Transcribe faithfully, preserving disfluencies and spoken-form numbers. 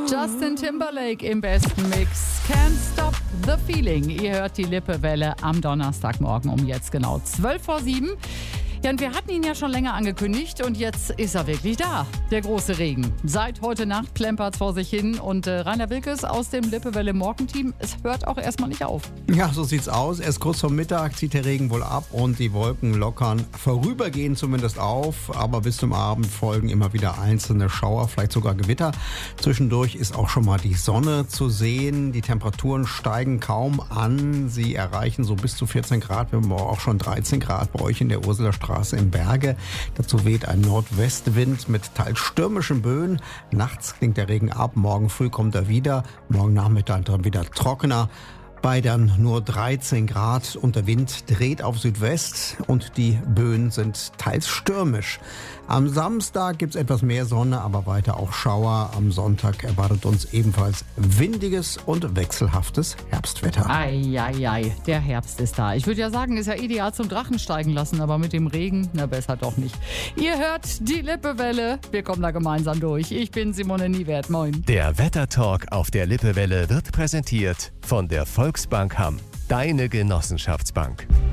Justin Timberlake im besten Mix. Can't Stop the Feeling. Ihr hört die Lippewelle am Donnerstagmorgen um jetzt genau zwölf vor sieben. Ja, und wir hatten ihn ja schon länger angekündigt und jetzt ist er wirklich da. Der große Regen. Seit heute Nacht klempert's vor sich hin und äh, Rainer Wilkes aus dem Lippewelle Morgenteam, es hört auch erstmal nicht auf. Ja, so sieht's aus. Erst kurz vor Mittag zieht der Regen wohl ab und die Wolken lockern vorübergehend zumindest auf. Aber bis zum Abend folgen immer wieder einzelne Schauer, vielleicht sogar Gewitter. Zwischendurch ist auch schon mal die Sonne zu sehen. Die Temperaturen steigen kaum an. Sie erreichen so bis zu vierzehn Grad, wir haben auch schon dreizehn Grad bei euch in der Ursuler Straße im Berge. Dazu weht ein Nordwestwind mit teils stürmischen Böen. Nachts klingt der Regen ab, morgen früh kommt er wieder. Morgen Nachmittag dann wieder trockener. Bei dann nur dreizehn Grad und der Wind dreht auf Südwest und die Böen sind teils stürmisch. Am Samstag gibt es etwas mehr Sonne, aber weiter auch Schauer. Am Sonntag erwartet uns ebenfalls windiges und wechselhaftes Herbstwetter. Eieiei, der Herbst ist da. Ich würde ja sagen, ist ja ideal zum Drachen steigen lassen, aber mit dem Regen, na besser doch nicht. Ihr hört die Lippewelle. Wir kommen da gemeinsam durch. Ich bin Simone Niewert. Moin. Der Wettertalk auf der Lippewelle wird präsentiert von der Volksbank Hamm. Deine Genossenschaftsbank.